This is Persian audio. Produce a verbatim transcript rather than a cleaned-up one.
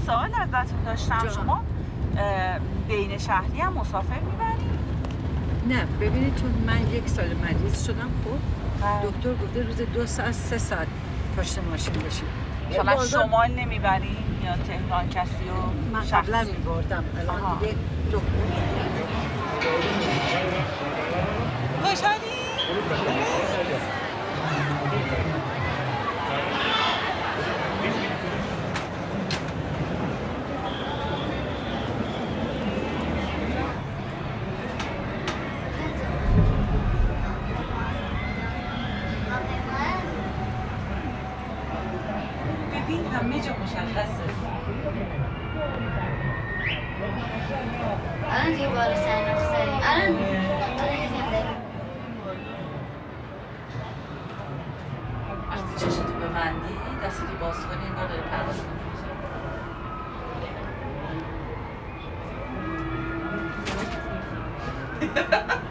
سوال ازتون داشتم. جان. شما بین شهری هم مسافر میبرید؟ نه ببینید چون من یک سال مریض شدم خب بله. دکتر گفته روز دو ساعت سه ساعت پشت ماشین بشید. مثلا بازار- شمال نمیبرید یا تهران کسی و من شخصی؟ قبلا میبردم الان آها. دیگه دکتر خوشحالی؟ ببین همه جا مشخصه. الان دیگه بالا سر نقصه داریم. الان الان یکم داریم. وقتی چشتو ببندی دستی باز کنی انگار داری پرواز می‌کنی.